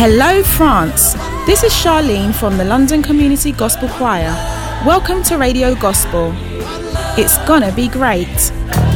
Hello France, this is Charlene from the London Community Gospel Choir. Welcome to Radio Gospel. It's gonna be great.